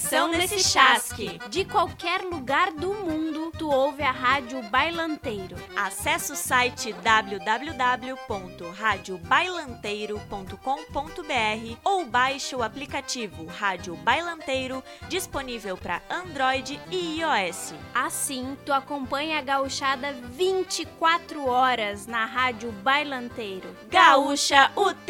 pressão nesse chasque. De qualquer lugar do mundo, tu ouve a Rádio Bailanteiro. Acesse o site www.radiobailanteiro.com.br ou baixe o aplicativo Rádio Bailanteiro, disponível para Android e iOS. Assim, tu acompanha a gauchada 24 horas na Rádio Bailanteiro. Gaúcha, o